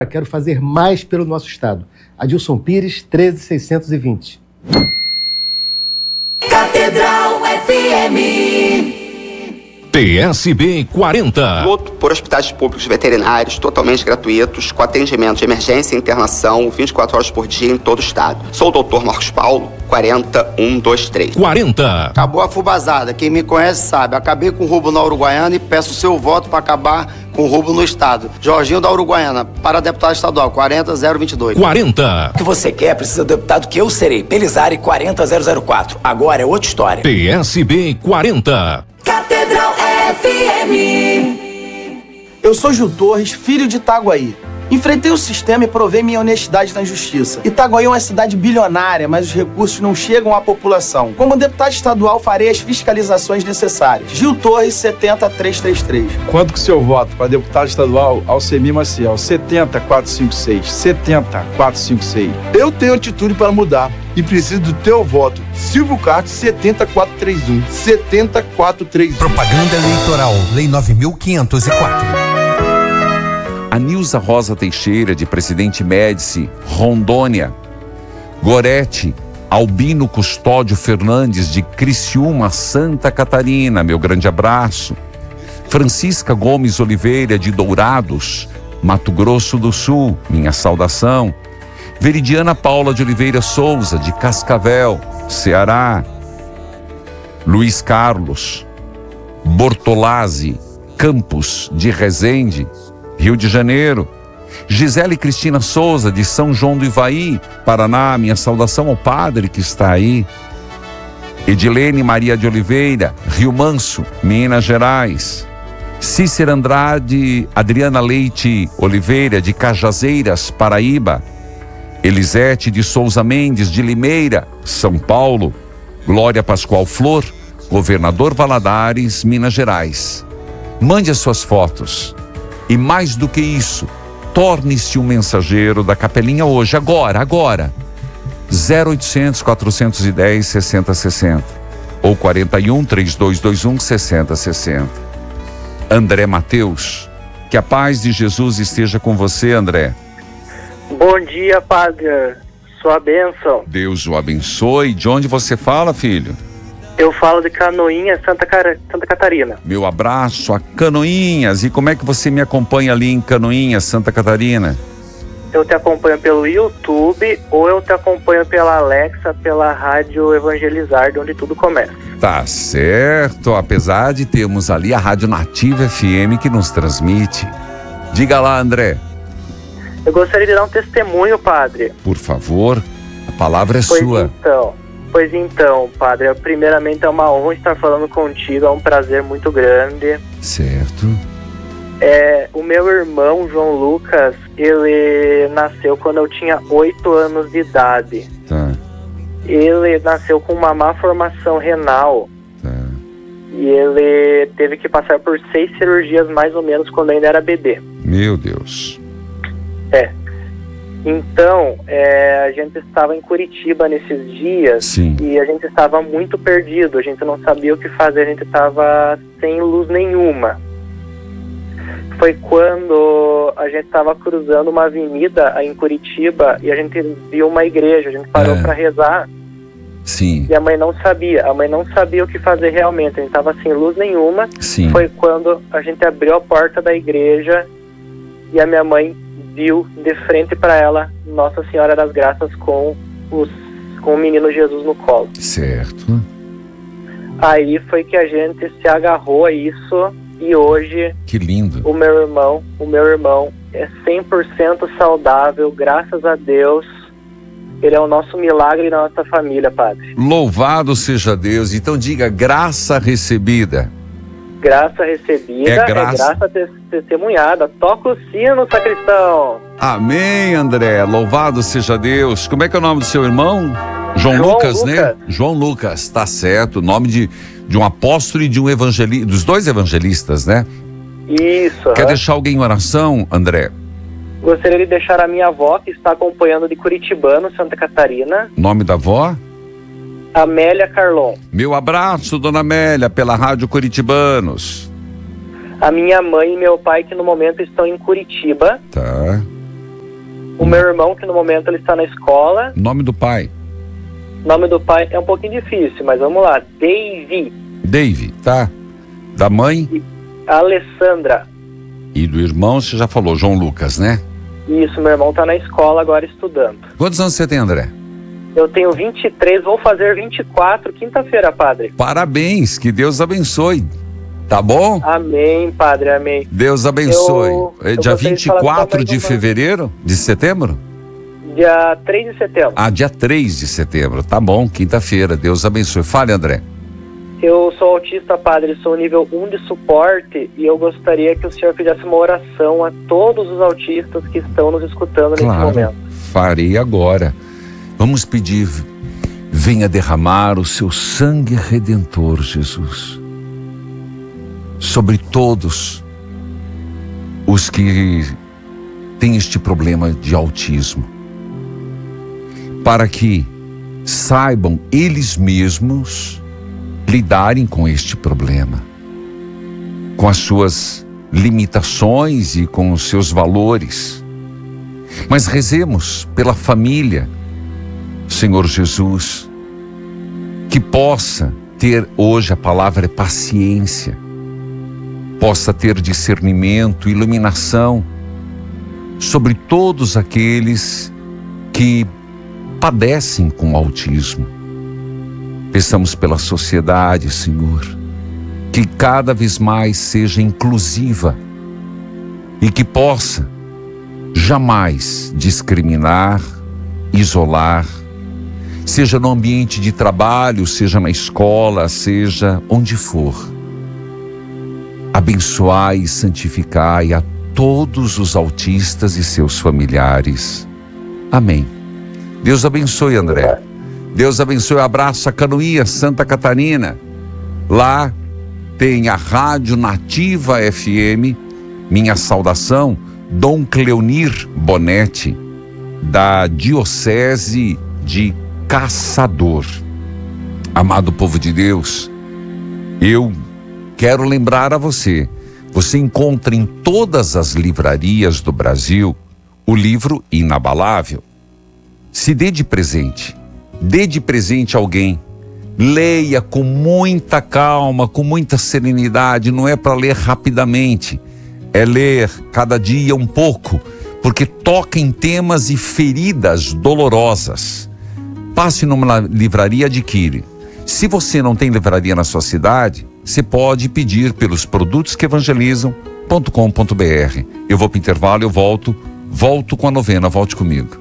Quero fazer mais pelo nosso estado. Adilson Pires, 13620. Catedral FM. PSB 40. Luto por hospitais públicos veterinários totalmente gratuitos, com atendimento de emergência e internação 24 horas por dia em todo o estado. Sou o Dr. Marcos Paulo, 40123. 40. Acabou a fubazada. Quem me conhece sabe. Acabei com o roubo na Uruguaiana e peço o seu voto para acabar com o roubo no estado. Jorginho da Uruguaiana, para deputado estadual, 40022. 40. O que você quer precisa do deputado que eu serei. Pelizari 40004. Agora é outra história. PSB 40. Catedral FM. Eu sou Gil Torres, filho de Itaguaí. Enfrentei o sistema e provei minha honestidade na justiça. Itaguaí é uma cidade bilionária, mas os recursos não chegam à população. Como deputado estadual, farei as fiscalizações necessárias. Gil Torres, 70333. Quanto que o seu voto para deputado estadual, Alcemir Maciel? 70456. 70456. Eu tenho atitude para mudar e preciso do teu voto. Silvio Castro, 70431. 70431. Propaganda eleitoral, Lei 9.504. A Nilza Rosa Teixeira, de Presidente Médici, Rondônia. Gorete Albino Custódio Fernandes, de Criciúma, Santa Catarina, meu grande abraço. Francisca Gomes Oliveira, de Dourados, Mato Grosso do Sul, minha saudação. Veridiana Paula de Oliveira Souza, de Cascavel, Ceará. Luiz Carlos Bortolazzi Campos, de Resende, Rio de Janeiro. Gisele Cristina Souza, de São João do Ivaí, Paraná, minha saudação ao padre que está aí. Edilene Maria de Oliveira, Rio Manso, Minas Gerais. Cícera Andrade Adriana Leite Oliveira, de Cajazeiras, Paraíba. Elisete de Souza Mendes, de Limeira, São Paulo. Glória Pascoal Flor, Governador Valadares, Minas Gerais. Mande as suas fotos. E mais do que isso, torne-se um mensageiro da Capelinha hoje, agora. 0800 410 6060 ou 41 3221 6060. André Mateus, que a paz de Jesus esteja com você, André. Bom dia, padre. Sua bênção. Deus o abençoe. De onde você fala, filho? Eu falo de Canoinhas, Santa Catarina. Meu abraço a Canoinhas. E como é que você me acompanha ali em Canoinhas, Santa Catarina? Eu te acompanho pelo YouTube ou eu te acompanho pela Alexa, pela Rádio Evangelizar, de onde tudo começa. Tá certo, apesar de termos ali a Rádio Nativa FM que nos transmite. Diga lá, André. Eu gostaria de dar um testemunho, padre. Por favor, a palavra é sua. Pois então, padre, primeiramente é uma honra estar falando contigo, é um prazer muito grande. Certo. O meu irmão, João Lucas, ele nasceu quando eu tinha 8 anos de idade. Tá. Ele nasceu com uma má formação renal. Tá. E ele teve que passar por 6 cirurgias mais ou menos quando ainda era bebê. Meu Deus. Então, a gente estava em Curitiba nesses dias. Sim. E a gente estava muito perdido, a gente não sabia o que fazer, a gente estava sem luz nenhuma. Foi quando a gente estava cruzando uma avenida em Curitiba e a gente viu uma igreja, a gente parou para rezar. Sim. E a mãe não sabia o que fazer realmente, a gente estava sem luz nenhuma. Sim. Foi quando a gente abriu a porta da igreja e a minha mãe viu de frente para ela Nossa Senhora das Graças com o menino Jesus no colo. Certo. Aí foi que a gente se agarrou a isso e hoje... Que lindo. O meu irmão é 100% saudável, graças a Deus. Ele é o nosso milagre na nossa família, padre. Louvado seja Deus. Então diga, graça recebida. Graça recebida é graça testemunhada. Toca o sino, sacristão. Amém, André. Louvado seja Deus. Como é que é o nome do seu irmão? João Lucas, né? João Lucas, tá certo. O nome de um apóstolo e de um evangelista, dos 2 evangelistas, né? Isso. Quer deixar alguém em oração, André? Gostaria de deixar a minha avó, que está acompanhando de Curitibano, Santa Catarina. Nome da avó? Amélia Carlon. Meu abraço, dona Amélia, pela Rádio Curitibanos. A minha mãe e meu pai, que no momento estão em Curitiba. Tá. meu irmão, que no momento ele está na escola. Nome do pai? Nome do pai é um pouquinho difícil, mas vamos lá. Dave, tá. Da mãe? Alessandra. E do irmão, você já falou, João Lucas, né? Isso, meu irmão tá na escola agora estudando. Quantos anos você tem, André? Eu tenho 23, vou fazer 24 quinta-feira, padre. Parabéns, que Deus abençoe. Tá bom? Amém, padre, amém. Deus abençoe. Dia 24 de fevereiro? De setembro? Dia 3 de setembro. Dia 3 de setembro. Tá bom, quinta-feira. Deus abençoe. Fale, André. Eu sou autista, padre, sou nível 1 de suporte e eu gostaria que o senhor fizesse uma oração a todos os autistas que estão nos escutando nesse momento. Farei agora. Vamos pedir, venha derramar o seu sangue redentor, Jesus, sobre todos os que têm este problema de autismo, para que saibam eles mesmos lidarem com este problema, com as suas limitações e com os seus valores. Mas rezemos pela família, Senhor Jesus, que possa ter hoje, a palavra é paciência, possa ter discernimento, iluminação sobre todos aqueles que padecem com autismo. Peçamos pela sociedade, Senhor, que cada vez mais seja inclusiva e que possa jamais discriminar, isolar, seja no ambiente de trabalho, seja na escola, seja onde for. Abençoai e santificai a todos os autistas e seus familiares. Amém. Deus abençoe, André. Deus abençoe. Abraço a Canoinhas, Santa Catarina. Lá tem a Rádio Nativa FM. Minha saudação, Dom Cleonir Bonetti, da Diocese de Caçador. Amado povo de Deus, eu quero lembrar a você, você encontra em todas as livrarias do Brasil o livro Inabalável. Se dê de presente a alguém, leia com muita calma, com muita serenidade, não é para ler rapidamente, é ler cada dia um pouco, porque toca em temas e feridas dolorosas. Passe numa livraria e adquire. Se você não tem livraria na sua cidade, você pode pedir pelos produtosqueevangelizam.com.br. Eu vou para o intervalo, eu volto com a novena, volte comigo.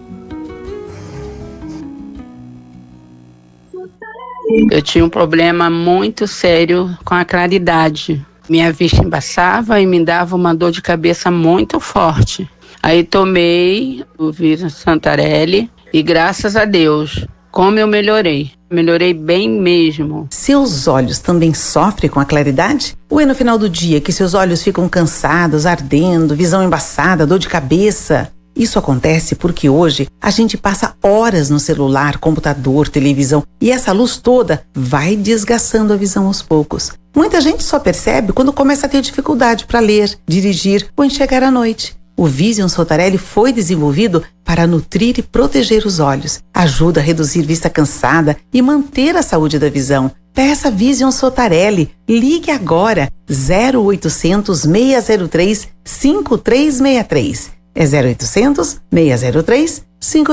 Eu tinha um problema muito sério com a claridade. Minha vista embaçava e me dava uma dor de cabeça muito forte. Aí tomei o Vision Santarelli e graças a Deus, como eu melhorei. Melhorei bem mesmo. Seus olhos também sofrem com a claridade? Ou é no final do dia que seus olhos ficam cansados, ardendo, visão embaçada, dor de cabeça? Isso acontece porque hoje a gente passa horas no celular, computador, televisão e essa luz toda vai desgastando a visão aos poucos. Muita gente só percebe quando começa a ter dificuldade para ler, dirigir ou enxergar à noite. O Vision Sotarelli foi desenvolvido para nutrir e proteger os olhos. Ajuda a reduzir vista cansada e manter a saúde da visão. Peça Vision Sotarelli. Ligue agora 0800 603 5363. É 0800 603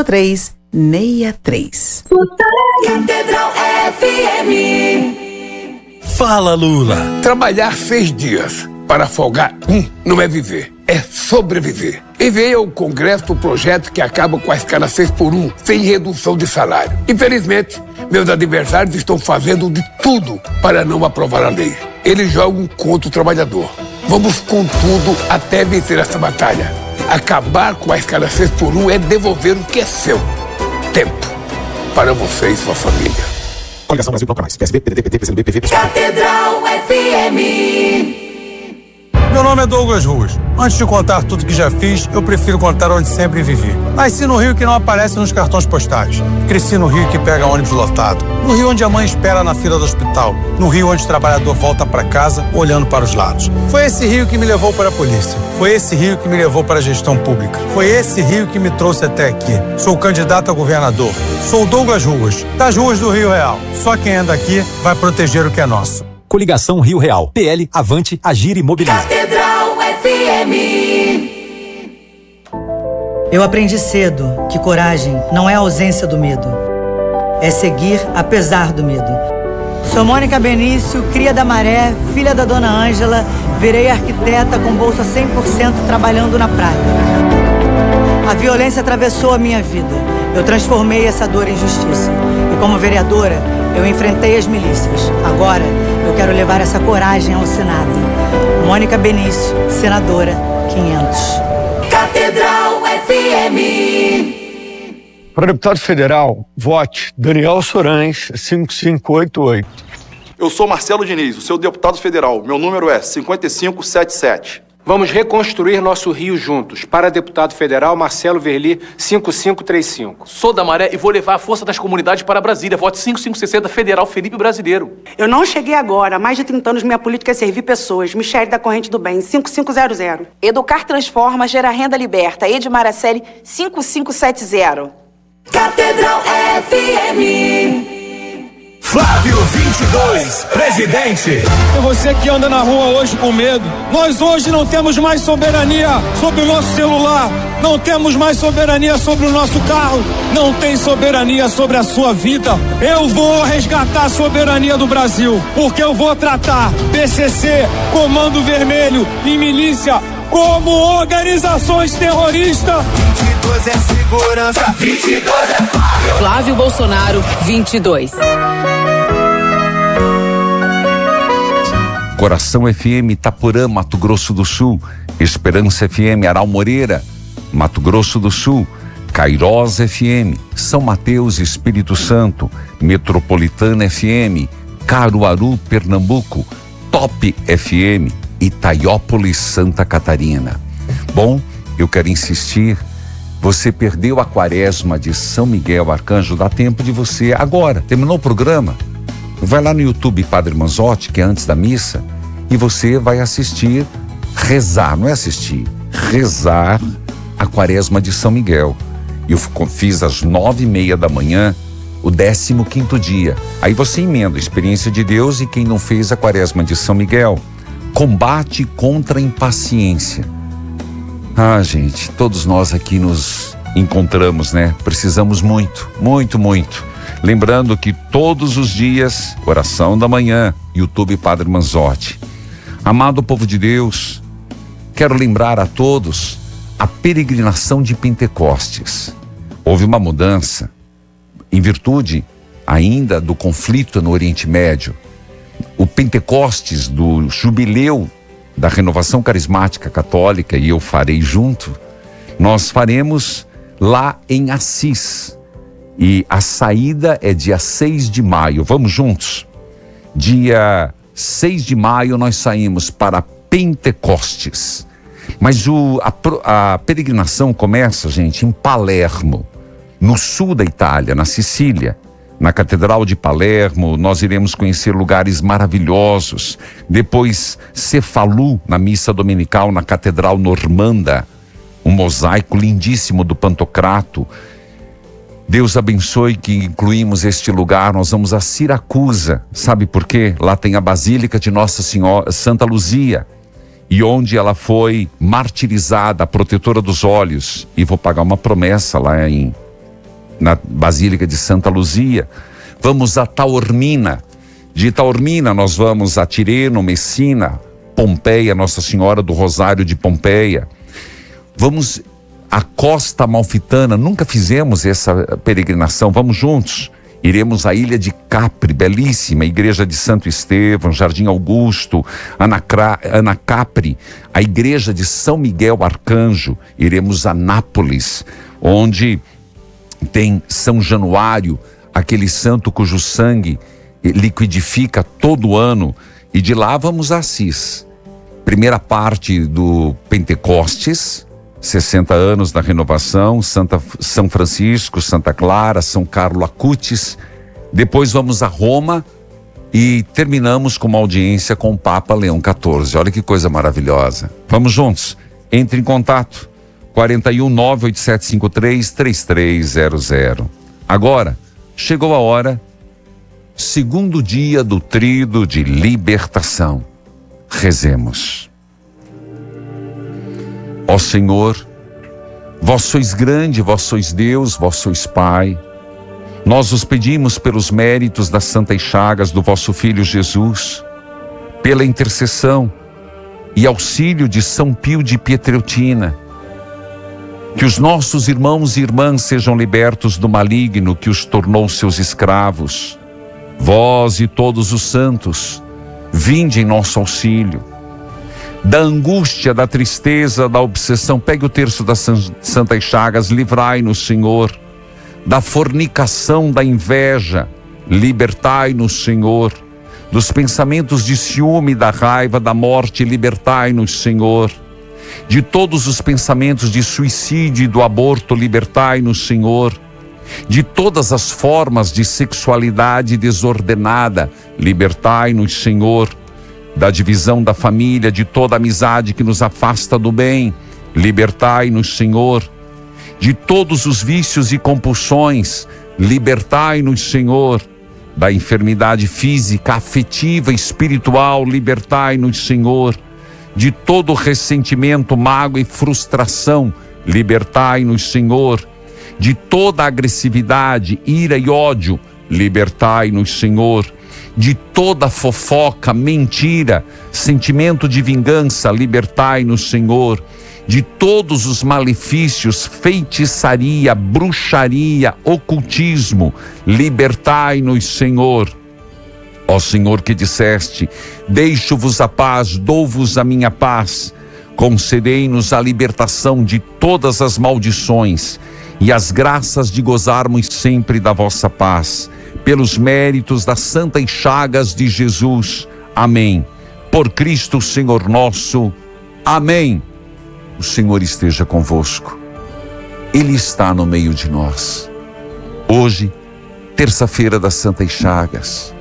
5363. Catedral FM. Fala, Lula. Trabalhar 6 dias para folgar não é viver, é sobreviver. Enviei ao Congresso o projeto que acaba com a escala 6x1, sem redução de salário. Infelizmente, meus adversários estão fazendo de tudo para não aprovar a lei. Eles jogam contra o trabalhador. Vamos com tudo até vencer essa batalha. Acabar com a escala 6x1 é devolver o que é seu. Tempo. Para você e sua família. Coligação Brasil Toca Mais. PSB, PDT, PT, PCdoB, PV, Catedral FM. Meu nome é Douglas Ruas. Antes de contar tudo que já fiz, eu prefiro contar onde sempre vivi. Nasci no Rio que não aparece nos cartões postais. Cresci no Rio que pega ônibus lotado. No Rio onde a mãe espera na fila do hospital. No Rio onde o trabalhador volta para casa olhando para os lados. Foi esse Rio que me levou para a polícia. Foi esse Rio que me levou para a gestão pública. Foi esse Rio que me trouxe até aqui. Sou candidato a governador. Sou Douglas Ruas, das ruas do Rio Real. Só quem anda aqui vai proteger o que é nosso. Coligação Rio Real. PL, Avante, Agir e Mobiliza. Catedral FM. Eu aprendi cedo que coragem não é a ausência do medo. É seguir apesar do medo. Sou Mônica Benício, cria da Maré, filha da Dona Ângela. Virei arquiteta com bolsa 100% trabalhando na praia. A violência atravessou a minha vida. Eu transformei essa dor em justiça. E como vereadora, eu enfrentei as milícias. Agora, eu quero levar essa coragem ao Senado. Mônica Benício, senadora 500. Catedral FM. Para deputado federal, vote Daniel Sorães, 5588. Eu sou Marcelo Diniz, o seu deputado federal. Meu número é 5577. Vamos reconstruir nosso Rio juntos. Para deputado federal, Marcelo Verli, 5535. Sou da Maré e vou levar a força das comunidades para Brasília. Vote 5560 Federal Felipe Brasileiro. Eu não cheguei agora. Há mais de 30 anos minha política é servir pessoas. Michele da Corrente do Bem, 5500. Educar transforma, gera renda liberta. Edmar Araceli, 5570. Catedral FM. Flávio 22, presidente. É você que anda na rua hoje com medo. Nós hoje não temos mais soberania sobre o nosso celular. Não temos mais soberania sobre o nosso carro. Não tem soberania sobre a sua vida. Eu vou resgatar a soberania do Brasil. Porque eu vou tratar PCC, Comando Vermelho e milícia como organizações terroristas. 22 é segurança, 22 é Flávio. Flávio Bolsonaro, 22. Coração FM Itaporã, Mato Grosso do Sul. Esperança FM Aral Moreira, Mato Grosso do Sul. Cairós FM, São Mateus, Espírito Santo. Metropolitana FM, Caruaru, Pernambuco. Top FM, Itaiópolis, Santa Catarina. Bom, eu quero insistir, você perdeu a quaresma de São Miguel Arcanjo, dá tempo de você agora, terminou o programa, vai lá no YouTube Padre Manzotti, que é antes da missa, e você vai assistir, rezar, não é assistir, rezar a quaresma de São Miguel. Eu fiz às 9:30 da manhã, o 15º dia. Aí você emenda a experiência de Deus e quem não fez a quaresma de São Miguel. Combate contra a impaciência. Ah, gente, todos nós aqui nos encontramos, né? Precisamos muito, muito, muito. Lembrando que todos os dias, oração da manhã, YouTube Padre Manzotti. Amado povo de Deus, quero lembrar a todos a peregrinação de Pentecostes. Houve uma mudança em virtude ainda do conflito no Oriente Médio. O Pentecostes do jubileu da Renovação Carismática Católica, e eu farei junto, nós faremos lá em Assis. E a saída é dia 6 de maio. Vamos juntos? Dia 6 de maio nós saímos para Pentecostes. Mas a peregrinação começa, gente, em Palermo, no sul da Itália, na Sicília. Na Catedral de Palermo, nós iremos conhecer lugares maravilhosos. Depois, Cefalu, na missa dominical, na Catedral Normanda. Um mosaico lindíssimo do Pantocrato. Deus abençoe que incluímos este lugar. Nós vamos a Siracusa. Sabe por quê? Lá tem a Basílica de Nossa Senhora, Santa Luzia. E onde ela foi martirizada, a protetora dos olhos. E vou pagar uma promessa lá na Basílica de Santa Luzia. Vamos a Taormina. De Taormina nós vamos a Tireno, Messina, Pompeia, Nossa Senhora do Rosário de Pompeia. Vamos à Costa Amalfitana, nunca fizemos essa peregrinação, vamos juntos. Iremos à Ilha de Capri, belíssima, Igreja de Santo Estevão, Jardim Augusto, Anacapri, a Igreja de São Miguel Arcanjo. Iremos a Nápoles, onde tem São Januário, aquele santo cujo sangue liquidifica todo ano, e de lá vamos a Assis. primeira parte do Pentecostes, 60 anos da renovação, São Francisco, Santa Clara, São Carlo Acutis. Depois vamos a Roma e terminamos com uma audiência com o Papa Leão XIV. Olha que coisa maravilhosa. Vamos juntos. Entre em contato. 41 98753 3300. Agora, chegou a hora, segundo dia do tríduo de libertação. Rezemos. Ó Senhor, vós sois grande, vós sois Deus, vós sois Pai. Nós os pedimos pelos méritos das santas chagas do vosso Filho Jesus, pela intercessão e auxílio de São Pio de Pietrelcina, que os nossos irmãos e irmãs sejam libertos do maligno que os tornou seus escravos. Vós e todos os santos, vinde em nosso auxílio. Da angústia, da tristeza, da obsessão, pegue o terço das santas chagas, livrai-nos, Senhor. Da fornicação, da inveja, libertai-nos, Senhor. Dos pensamentos de ciúme, da raiva, da morte, libertai-nos, Senhor. De todos os pensamentos de suicídio e do aborto, libertai-nos, Senhor. De todas as formas de sexualidade desordenada, libertai-nos, Senhor. Da divisão da família, de toda amizade que nos afasta do bem, libertai-nos, Senhor. De todos os vícios e compulsões, libertai-nos, Senhor. Da enfermidade física, afetiva, espiritual, libertai-nos, Senhor. De todo ressentimento, mágoa e frustração, libertai-nos, Senhor. De toda agressividade, ira e ódio, libertai-nos, Senhor. De toda fofoca, mentira, sentimento de vingança, libertai-nos, Senhor. De todos os malefícios, feitiçaria, bruxaria, ocultismo, libertai-nos, Senhor. Ó Senhor, que disseste: deixo-vos a paz, dou-vos a minha paz. Concedei-nos a libertação de todas as maldições e as graças de gozarmos sempre da vossa paz, pelos méritos das santas chagas de Jesus. Amém. Por Cristo Senhor nosso. Amém. O Senhor esteja convosco. Ele está no meio de nós. Hoje, terça-feira das santas chagas.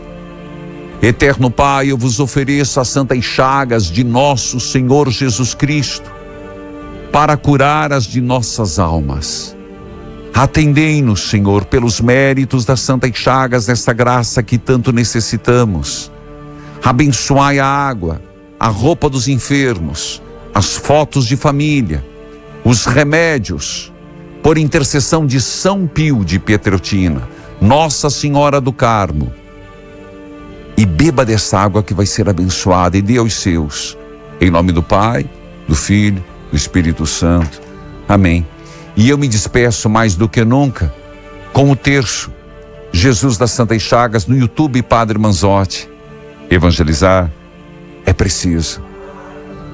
Eterno Pai, eu vos ofereço as santas chagas de nosso Senhor Jesus Cristo, para curar as de nossas almas. Atendei-nos, Senhor, pelos méritos das santas chagas, dessa graça que tanto necessitamos. Abençoai a água, a roupa dos enfermos, as fotos de família, os remédios, por intercessão de São Pio de Pietrelcina, Nossa Senhora do Carmo. E beba dessa água que vai ser abençoada e dê aos seus. Em nome do Pai, do Filho, do Espírito Santo. Amém. E eu me despeço mais do que nunca com o terço Jesus das Santas Chagas no YouTube Padre Manzotti. Evangelizar é preciso.